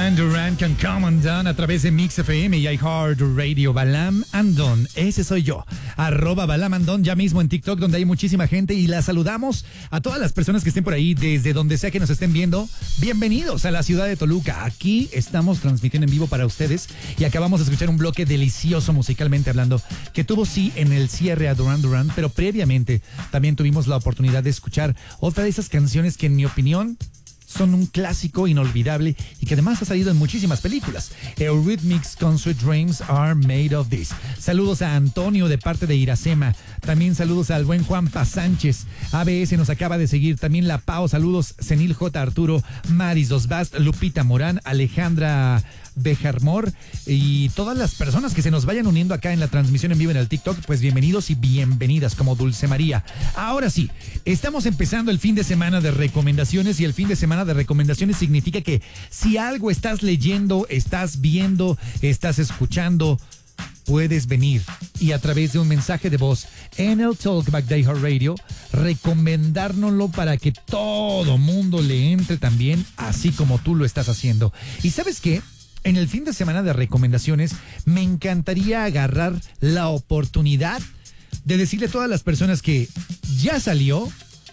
Duran Duran con Come Undone a través de Mix FM y iHeartRadio. Balam Andon, ese soy yo. @BalamAndon, ya mismo en TikTok, donde hay muchísima gente, y la saludamos a todas las personas que estén por ahí, desde donde sea que nos estén viendo. Bienvenidos a la ciudad de Toluca. Aquí estamos transmitiendo en vivo para ustedes y acabamos de escuchar un bloque delicioso musicalmente hablando, que tuvo sí en el cierre a Duran Duran, pero previamente también tuvimos la oportunidad de escuchar otra de esas canciones que, en mi opinión, son un clásico inolvidable y que además ha salido en muchísimas películas. Eurythmics con Sweet Dreams Are Made of This. Saludos a Antonio de parte de Iracema. También saludos al buen Juanpa Sánchez. ABS nos acaba de seguir. También la Pau. Saludos Senil J. Arturo, Maris Dosbast, Lupita Morán, Alejandra Bejarmor y todas las personas que se nos vayan uniendo acá en la transmisión en vivo en el TikTok, pues bienvenidos y bienvenidas, como Dulce María. Ahora sí, estamos empezando el fin de semana de recomendaciones, y el fin de semana de recomendaciones significa que si algo estás leyendo, estás viendo, estás escuchando, puedes venir y a través de un mensaje de voz en el Talkback de iHeartRadio recomendárnoslo para que todo mundo le entre también, así como tú lo estás haciendo. ¿Y sabes qué? En el fin de semana de recomendaciones me encantaría agarrar la oportunidad de decirle a todas las personas que ya salió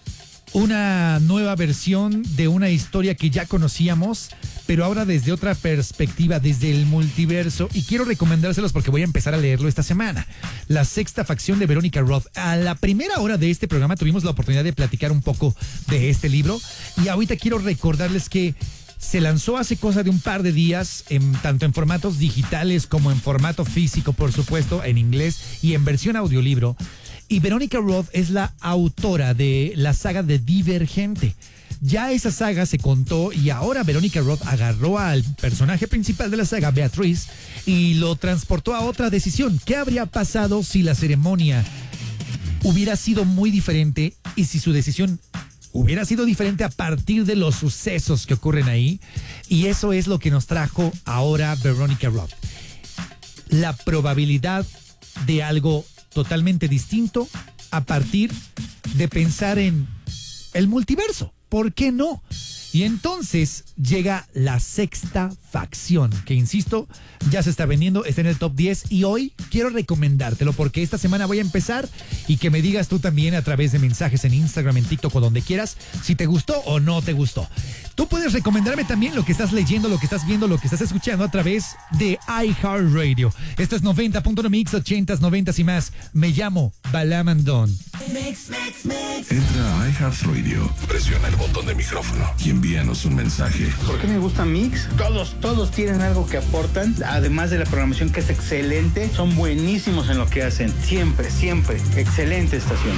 una nueva versión de una historia que ya conocíamos, pero ahora desde otra perspectiva, desde el multiverso, y quiero recomendárselos porque voy a empezar a leerlo esta semana. La sexta facción de Verónica Roth. A la primera hora de este programa tuvimos la oportunidad de platicar un poco de este libro, y ahorita quiero recordarles que se lanzó hace cosa de un par de días, tanto en formatos digitales como en formato físico, por supuesto, en inglés y en versión audiolibro. Y Verónica Roth es la autora de la saga de Divergente. Ya esa saga se contó y ahora Verónica Roth agarró al personaje principal de la saga, Beatriz, y lo transportó a otra decisión. ¿Qué habría pasado si la ceremonia hubiera sido muy diferente y si su decisión hubiera sido diferente a partir de los sucesos que ocurren ahí? Y eso es lo que nos trajo ahora Verónica Roth. La probabilidad de algo totalmente distinto a partir de pensar en el multiverso. ¿Por qué no? Y entonces llega la sexta facción, que insisto, ya se está vendiendo, está en el top 10, y hoy quiero recomendártelo porque esta semana voy a empezar, y que me digas tú también a través de mensajes en Instagram, en TikTok o donde quieras, si te gustó o no te gustó. Tú puedes recomendarme también lo que estás leyendo, lo que estás viendo, lo que estás escuchando a través de iHeartRadio. Esto es 90.1 Mix, 80s, 90s y más. Me llamo Balam Andon. Mix. Entra a iHeartRadio, presiona el botón de micrófono y envíanos un mensaje. ¿Por qué me gusta Mix? Todos tienen algo que aportan, además de la programación que es excelente. Son buenísimos en lo que hacen, siempre. Excelente estación.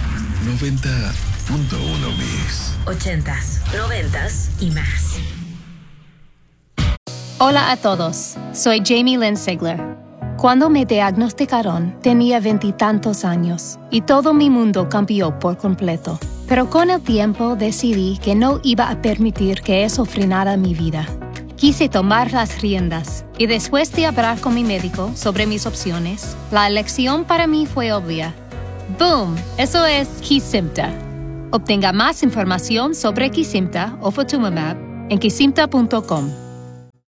90.1 Mix. 80s, 90s y más. Hola a todos, soy Jamie Lynn Sigler. Cuando me diagnosticaron, tenía 20 y tantos años y todo mi mundo cambió por completo. Pero con el tiempo decidí que no iba a permitir que eso frenara mi vida. Quise tomar las riendas y después de hablar con mi médico sobre mis opciones, la elección para mí fue obvia. ¡Boom! Eso es Kesimpta. Obtenga más información sobre Kesimpta o Ofatumumab en kesimpta.com.